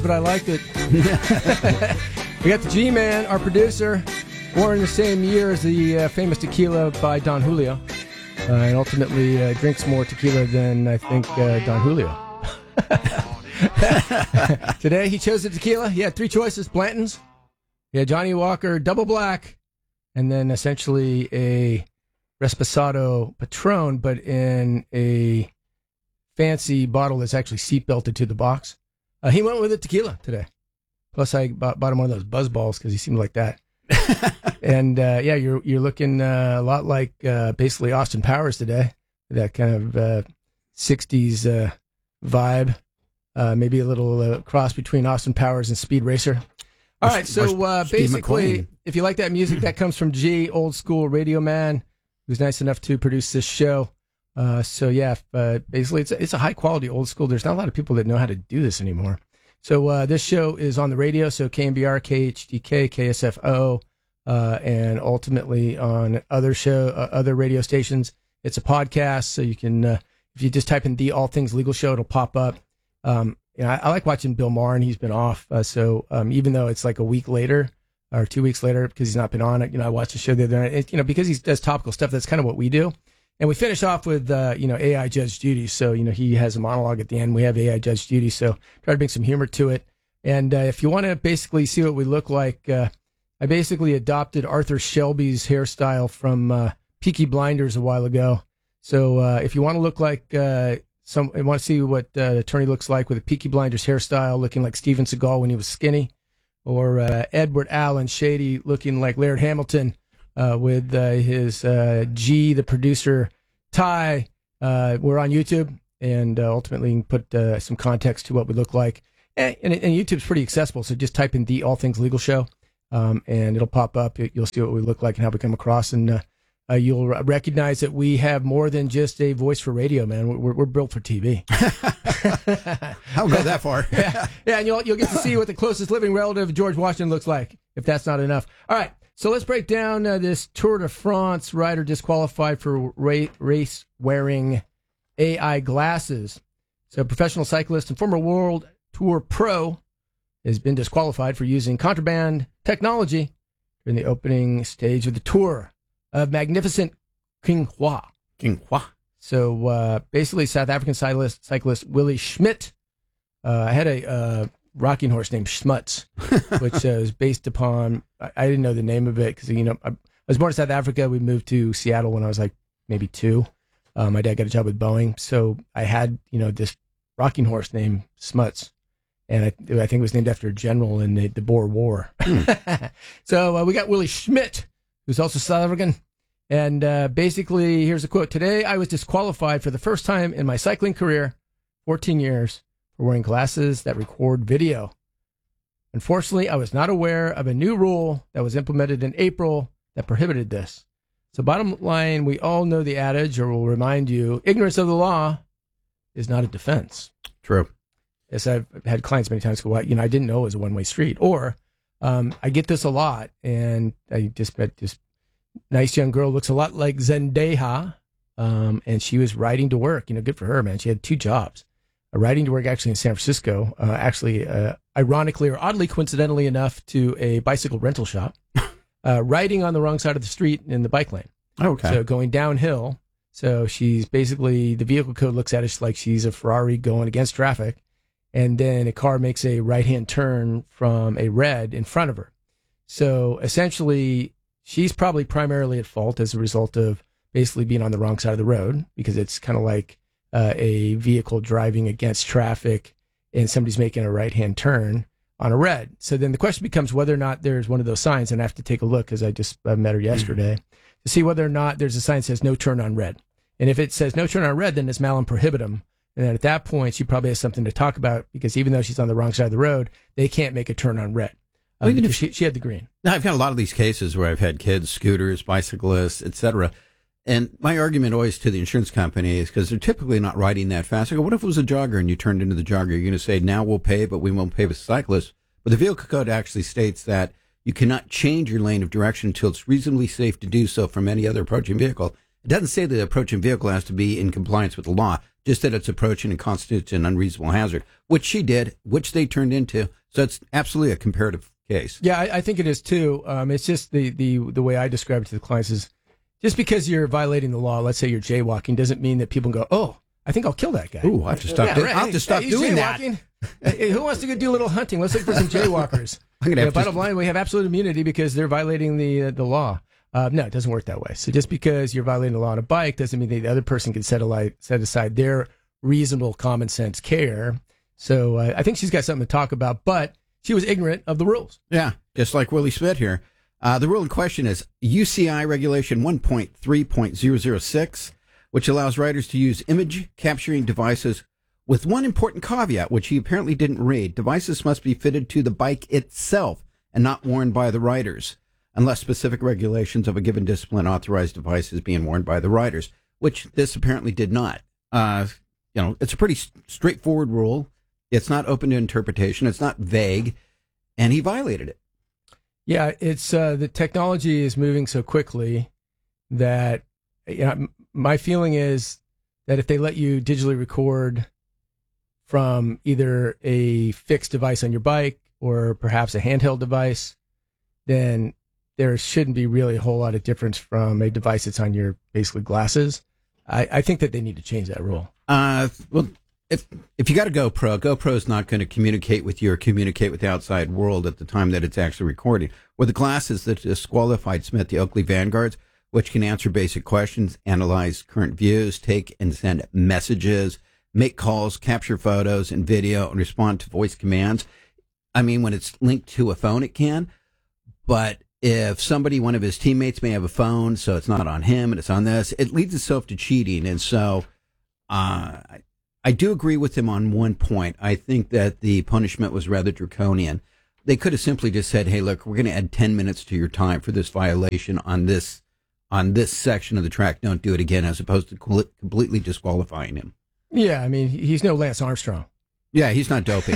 but I liked it. We got the G-Man, our producer, born in the same year as the famous tequila by Don Julio, and ultimately drinks more tequila than I think Don Julio. Today he chose the tequila. He had three choices: Blanton's, he had Johnny Walker Double Black, and then essentially a Reposado Patron, but in a fancy bottle that's actually seatbelted to the box. He went with the tequila today. Plus, I bought him one of those buzz balls because he seemed like that. And yeah, you're looking a lot like basically Austin Powers today. That kind of 60s vibe. Maybe a little cross between Austin Powers and Speed Racer. All right, so basically, if you like that music, that comes from G, old school radio man, who's nice enough to produce this show. So yeah, basically it's a high quality old school. There's not a lot of people that know how to do this anymore. So this show is on the radio, so KMBR, KHDK, KSFO, and ultimately on other radio stations. It's a podcast, so you can if you just type in the All Things Legal Show, it'll pop up. I like watching Bill Maher, and he's been off. So even though it's like a week later or 2 weeks later because he's not been on it, I watched the show the other night. Because he does topical stuff, that's kind of what we do. And we finish off with, AI Judge Judy. So, he has a monologue at the end. We have AI Judge Judy. So try to bring some humor to it. And if you want to basically see what we look like, I basically adopted Arthur Shelby's hairstyle from Peaky Blinders a while ago. So if you want to look like want to see what the attorney looks like with a Peaky Blinders hairstyle, looking like Steven Seagal when he was skinny, or Edward Allen Shady looking like Laird Hamilton, with his G, the producer, tie. We're on YouTube, and ultimately you can put some context to what we look like. And YouTube's pretty accessible, so just type in the All Things Legal Show, and it'll pop up. You'll see what we look like and how we come across, and you'll recognize that we have more than just a voice for radio, man. We're built for TV. I'll go that far. yeah, and you'll get to see what the closest living relative of George Washington looks like, if that's not enough. All right. So let's break down this Tour de France rider disqualified for race-wearing AI glasses. So professional cyclist and former World Tour pro has been disqualified for using contraband technology during the opening stage of the Tour of Magnificent King Hua. So basically South African cyclist Willie Schmidt had a rocking horse named Schmutz, which was based upon, I didn't know the name of it because, I was born in South Africa. We moved to Seattle when I was like maybe 2. My dad got a job with Boeing. So I had, this rocking horse named Schmutz. And I think it was named after a general in the Boer War. So we got Willie Schmidt, who's also South African. And basically, here's a quote. Today, I was disqualified for the first time in my cycling career, 14 years, for wearing glasses that record video. Unfortunately, I was not aware of a new rule that was implemented in April that prohibited this. So bottom line, we all know the adage, or we'll remind you, ignorance of the law is not a defense. True. Yes, I've had clients many times go, I didn't know it was a one-way street. Or I get this a lot, and I just met this nice young girl, looks a lot like Zendaya, and she was riding to work. Good for her, man. She had 2 jobs. Riding to work actually in San Francisco, ironically or oddly coincidentally enough, to a bicycle rental shop, riding on the wrong side of the street in the bike lane. Okay. So going downhill. So she's basically, the vehicle code looks at it like she's a Ferrari going against traffic. And then a car makes a right-hand turn from a red in front of her. So essentially, she's probably primarily at fault as a result of basically being on the wrong side of the road, because it's kind of like a vehicle driving against traffic and somebody's making a right-hand turn on a red. So then the question becomes whether or not there's one of those signs, and I have to take a look because I just met her yesterday, to see whether or not there's a sign that says no turn on red. And if it says no turn on red, then it's malum prohibitum. And then at that point, she probably has something to talk about, because even though she's on the wrong side of the road, they can't make a turn on red. Even if she had the green. Now, I've had a lot of these cases where I've had kids, scooters, bicyclists, etc. And my argument always to the insurance company is, because they're typically not riding that fast. I go, what if it was a jogger and you turned into the jogger? You're going to say, now we'll pay, but we won't pay with cyclists. But the vehicle code actually states that you cannot change your lane of direction until it's reasonably safe to do so from any other approaching vehicle. It doesn't say the approaching vehicle has to be in compliance with the law. just that it's approaching and constitutes an unreasonable hazard, which she did, which they turned into. So it's absolutely a comparative case. Yeah, I think it is too. It's just the way I describe it to the clients is just because you're violating the law, let's say you're jaywalking, doesn't mean that people go, oh, I think I'll kill that guy. Ooh, I have to stop, I'll have to stop doing that. Who wants to go do a little hunting? Let's look for some jaywalkers. Bottom line, we have absolute immunity because they're violating the law. No, it doesn't work that way. So just because you're violating the law on a bike doesn't mean the other person can set aside their reasonable common sense care. So I think she's got something to talk about, but she was ignorant of the rules. Yeah, just like Willie Smith here. The rule in question is UCI Regulation 1.3.006, which allows riders to use image capturing devices with one important caveat, which he apparently didn't read. Devices must be fitted to the bike itself and not worn by the riders, unless specific regulations of a given discipline authorize devices being worn by the riders, which this apparently did not. It's a pretty straightforward rule. It's not open to interpretation. It's not vague, and he violated it. Yeah, it's the technology is moving so quickly that my feeling is that if they let you digitally record from either a fixed device on your bike or perhaps a handheld device, then there shouldn't be really a whole lot of difference from a device that's on your basically glasses. I think that they need to change that rule. Well, if you got a GoPro is not going to communicate with you or communicate with the outside world at the time that it's actually recording. With the glasses that disqualified Smith, the Oakley Vanguards, which can answer basic questions, analyze current views, take and send messages, make calls, capture photos and video, and respond to voice commands. I mean, when it's linked to a phone, it can. But if one of his teammates may have a phone, so it's not on him and it's on this, it leads itself to cheating. And so I do agree with him on one point. I think that the punishment was rather draconian. They could have simply just said, hey, look, we're going to add 10 minutes to your time for this violation on this section of the track. Don't do it again, as opposed to completely disqualifying him. Yeah, I mean, he's no Lance Armstrong. Yeah, he's not doping.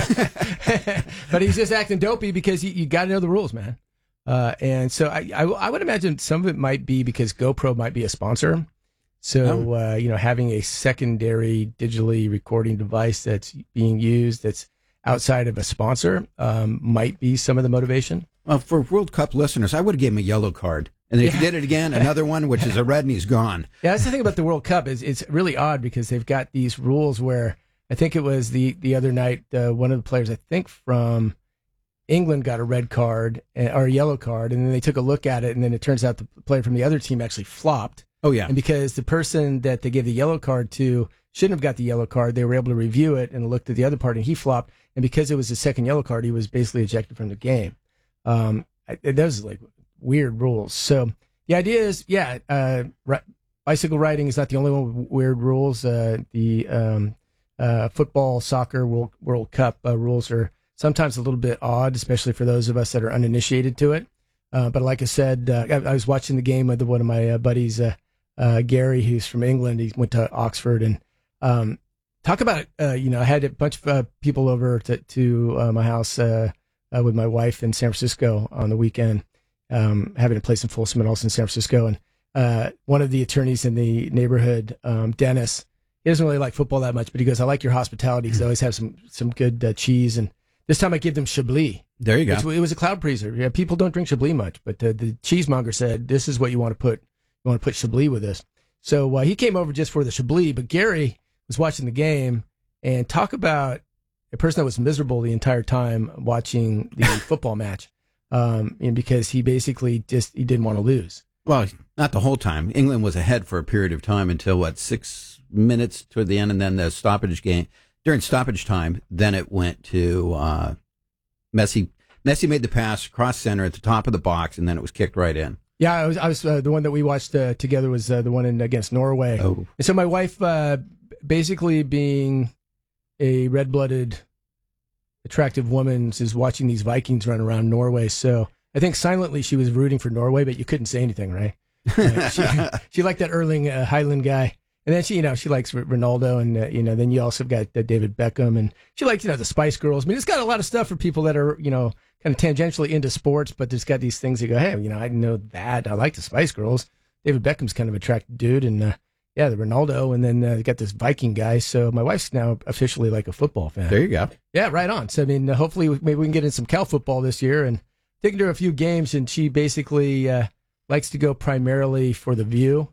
But he's just acting dopey because you got to know the rules, man. And so I would imagine some of it might be because GoPro might be a sponsor. So, having a secondary digitally recording device that's being used that's outside of a sponsor might be some of the motivation. Well, for World Cup listeners, I would have given him a yellow card. And if he did it again, another one, which is a red, and he's gone. Yeah, that's the thing about the World Cup is it's really odd because they've got these rules where I think it was the other night, one of the players, I think from England, got a red card or a yellow card, and then they took a look at it, and then it turns out the player from the other team actually flopped. Oh, yeah. And because the person that they gave the yellow card to shouldn't have got the yellow card, they were able to review it and looked at the other part, and he flopped. And because it was the second yellow card, he was basically ejected from the game. Those like weird rules. So the idea is, bicycle riding is not the only one with weird rules. The football, soccer, World Cup rules are sometimes a little bit odd, especially for those of us that are uninitiated to it. But like I said, I was watching the game with one of my buddies, Gary, who's from England. He went to Oxford, and talk about I had a bunch of people over to my house with my wife in San Francisco on the weekend, having a place in Folsom and also in San Francisco. And one of the attorneys in the neighborhood, Dennis, he doesn't really like football that much, but he goes, "I like your hospitality because I always have some good cheese." And this time I give them Chablis. There you go. It was a cloud pleaser. Yeah, people don't drink Chablis much, but the cheesemonger said, "This is what you want to put. You want to put Chablis with this." So he came over just for the Chablis, but Gary was watching the game, and talk about a person that was miserable the entire time watching the football match, and because he basically he didn't want to lose. Well, not the whole time. England was ahead for a period of time until 6 minutes toward the end, and then the stoppage game. During stoppage time, then it went to Messi. Messi made the pass cross center at the top of the box, and then it was kicked right in. Yeah, I was the one that we watched together was the one against Norway. Oh. And so my wife, basically being a red-blooded, attractive woman, is watching these Vikings run around Norway. So I think silently she was rooting for Norway, but you couldn't say anything, right? She liked that Erling Haaland guy. And then she likes Ronaldo, and then you also got David Beckham, and she likes the Spice Girls. I mean, it's got a lot of stuff for people that are kind of tangentially into sports, but there's got these things you go, hey, I know that I like the Spice Girls. David Beckham's kind of an attractive dude, and Yeah, the Ronaldo, and then they got this Viking guy. So my wife's now officially like a football fan. There you go. Yeah, right on. So, I mean, hopefully maybe we can get in some Cal football this year and taken her to a few games, and she basically likes to go primarily for the view.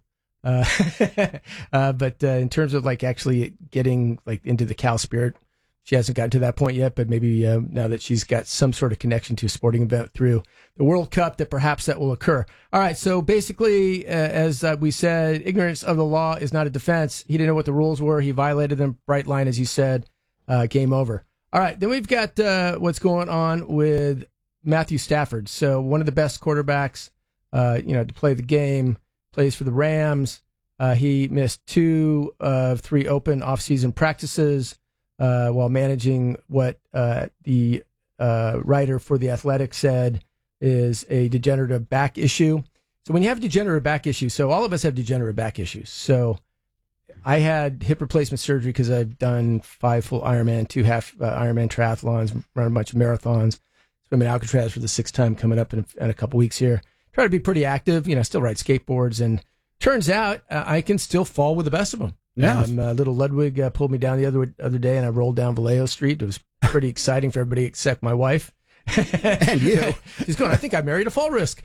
But in terms of like actually getting like into the Cal spirit, she hasn't gotten to that point yet, but maybe now that she's got some sort of connection to a sporting event through the World Cup, that perhaps that will occur. All right, so basically, as we said, ignorance of the law is not a defense. He didn't know what the rules were. He violated them. Bright line, as you said, game over. All right, then we've got what's going on with Matthew Stafford. So one of the best quarterbacks, to play the game, plays for the Rams. He missed 2 of 3 open offseason practices while managing what the writer for The Athletic said is a degenerative back issue. So when you have degenerative back issues, so all of us have degenerative back issues. So I had hip replacement surgery because I've done 5 full Ironman, 2 half Ironman triathlons, run a bunch of marathons, swim in Alcatraz for the 6th time coming up in a couple weeks here. Try to be pretty active, still ride skateboards, and turns out I can still fall with the best of them. Yeah. Little Ludwig pulled me down the other day, and I rolled down Vallejo Street. It was pretty exciting for everybody except my wife. And you. She's going, I think I married a fall risk.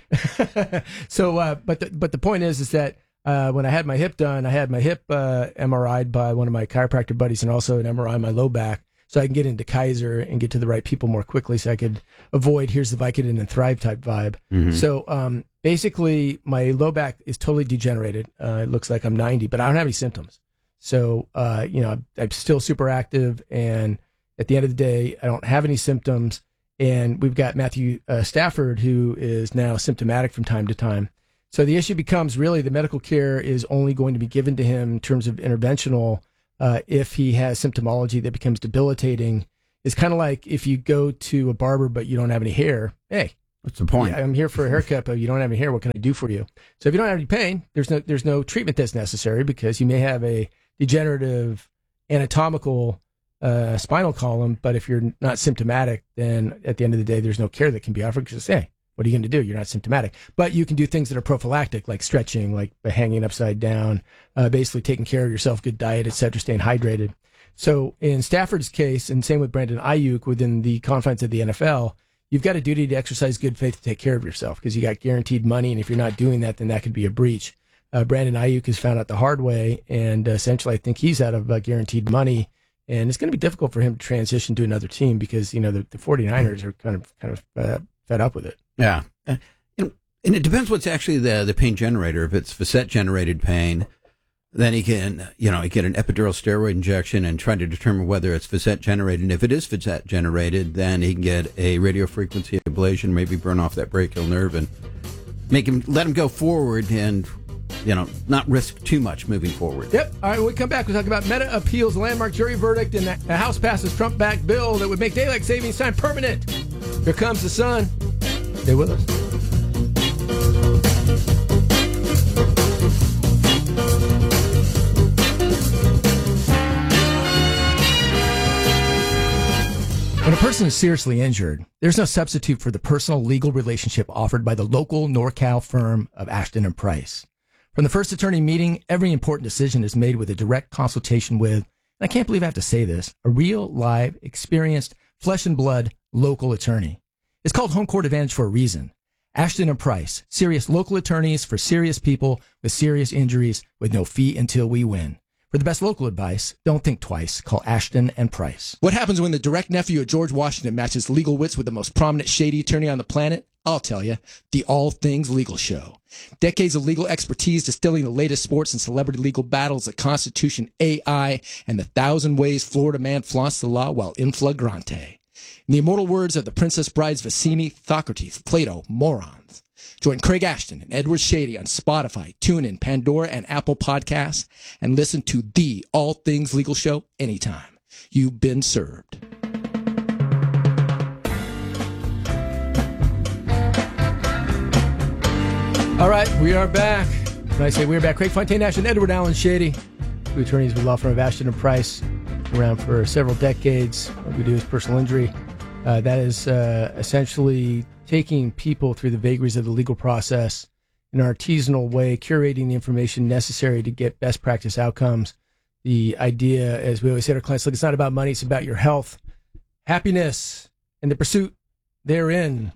So, but the point is that when I had my hip done, I had my hip MRI'd by one of my chiropractor buddies, and also an MRI on my low back, so I can get into Kaiser and get to the right people more quickly, so I could avoid here's the Vicodin and Thrive type vibe. Mm-hmm. So basically, my low back is totally degenerated. It looks like I'm 90, but I don't have any symptoms. So, I'm still super active, and at the end of the day, I don't have any symptoms. And we've got Matthew Stafford, who is now symptomatic from time to time. So the issue becomes really the medical care is only going to be given to him in terms of interventional if he has symptomology that becomes debilitating. It's kind of like if you go to a barber but you don't have any hair. Hey, what's the point? I'm here for a haircut, but you don't have any hair. What can I do for you? So if you don't have any pain, there's no treatment that's necessary, because you may have a degenerative anatomical spinal column, but if you're not symptomatic, then at the end of the day, there's no care that can be offered, because, hey, what are you going to do? You're not symptomatic. But you can do things that are prophylactic, like stretching, like hanging upside down, basically taking care of yourself, good diet, et cetera, staying hydrated. So in Stafford's case, and same with Brandon Ayuk within the confines of the NFL, you've got a duty to exercise good faith to take care of yourself, because you got guaranteed money, and if you're not doing that, then that could be a breach. Brandon Ayuk has found out the hard way, and essentially I think he's out of guaranteed money. And it's going to be difficult for him to transition to another team, because, the 49ers are kind of fed up with it. Yeah. And it depends what's actually the pain generator. If it's facet-generated pain, then he can, get an epidural steroid injection and try to determine whether it's facet-generated. And if it is facet-generated, then he can get a radiofrequency ablation, maybe burn off that brachial nerve and let him go forward and not risk too much moving forward. Yep. All right, when we come back, we'll talk about Meta appeals landmark jury verdict, and the House passes Trump-backed bill that would make daylight savings time permanent. Here comes the sun. Stay with us. When a person is seriously injured, there's no substitute for the personal legal relationship offered by the local NorCal firm of Ashton & Price. From the first attorney meeting, every important decision is made with a direct consultation with, and I can't believe I have to say this, a real, live, experienced, flesh and blood local attorney. It's called Home Court Advantage for a reason. Ashton & Price, serious local attorneys for serious people with serious injuries with no fee until we win. For the best local advice, don't think twice. Call Ashton & Price. What happens when the direct nephew of George Washington matches legal wits with the most prominent shady attorney on the planet? I'll tell you, the All Things Legal Show. Decades of legal expertise distilling the latest sports and celebrity legal battles, the Constitution, AI, and the 1,000 ways Florida man flaunts the law while in flagrante. In the immortal words of the Princess Brides Vicini, Socrates, Plato, morons. Join Craig Ashton and Edward Shady on Spotify, TuneIn, Pandora, and Apple Podcasts, and listen to the All Things Legal Show anytime. You've been served. All right, we are back. When I say we're back, Craig Fontaine, Ashton, Edward Allen Shady, 2 attorneys with law firm of Ashton & Price, around for several decades. What we do is personal injury. That is essentially taking people through the vagaries of the legal process in an artisanal way, curating the information necessary to get best practice outcomes. The idea, as we always say to our clients, look, it's not about money, it's about your health. Happiness and the pursuit therein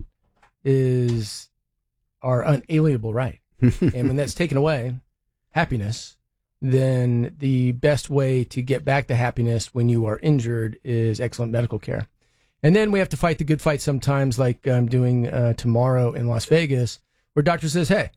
is our unalienable right. And when that's taken away, happiness, then the best way to get back to happiness when you are injured is excellent medical care. And then we have to fight the good fight sometimes, like I'm doing tomorrow in Las Vegas, where doctor says, hey,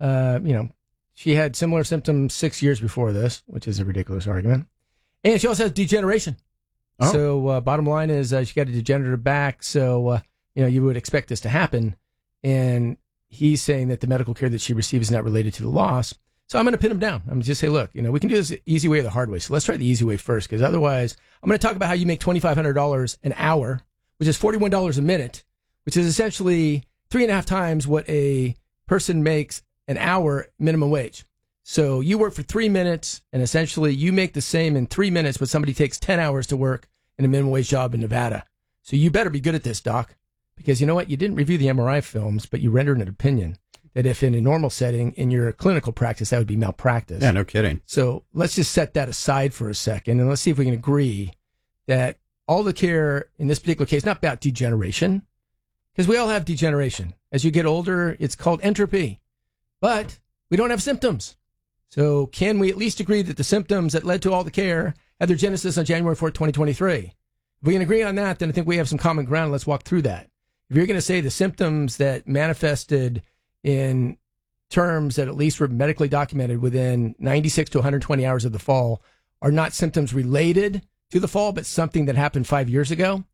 she had similar symptoms 6 years before this, which is a ridiculous argument. And she also has degeneration. Oh. So bottom line is she got a degenerative back. So, you would expect this to happen. And he's saying that the medical care that she received is not related to the loss. So I'm going to pin him down. I'm going to just say, look, we can do this the easy way or the hard way. So let's try the easy way first, because otherwise I'm going to talk about how you make $2,500 an hour, which is $41 a minute, which is essentially 3.5 times what a person makes an hour minimum wage. So you work for 3 minutes, and essentially you make the same in 3 minutes, but somebody takes 10 hours to work in a minimum wage job in Nevada. So you better be good at this, doc, because you know what? You didn't review the MRI films, but you rendered an opinion that if in a normal setting in your clinical practice, that would be malpractice. Yeah, no kidding. So let's just set that aside for a second, and let's see if we can agree that all the care in this particular case, not about degeneration, because we all have degeneration. As you get older, it's called entropy, but we don't have symptoms. So can we at least agree that the symptoms that led to all the care had their genesis on January 4th, 2023? If we can agree on that, then I think we have some common ground. Let's walk through that. If you're going to say the symptoms that manifested in terms that at least were medically documented within 96 to 120 hours of the fall are not symptoms related to the fall, but something that happened 5 years ago,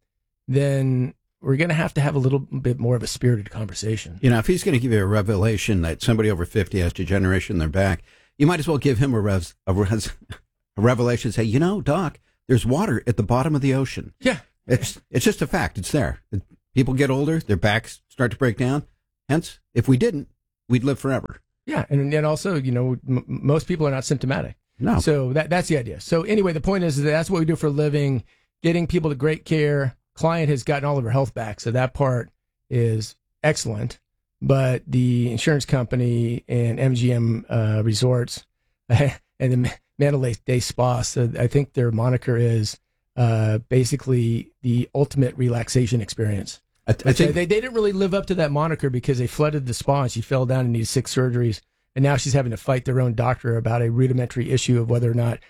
then we're going to have a little bit more of a spirited conversation. If he's going to give you a revelation that somebody over 50 has degeneration in their back, you might as well give him a revelation. Say, doc, there's water at the bottom of the ocean. Yeah. It's just a fact. It's there. People get older, their backs start to break down. Hence, if we didn't, we'd live forever. Yeah, and also, most people are not symptomatic. No. So that's the idea. So anyway, the point is that that's what we do for a living, getting people to great care. Client has gotten all of her health back, so that part is excellent. But the insurance company and MGM Resorts and the Mandalay Bay Spa, so I think their moniker is basically the ultimate relaxation experience. I think they didn't really live up to that moniker because they flooded the spa and she fell down and needed 6 surgeries. And now she's having to fight their own doctor about a rudimentary issue of whether or not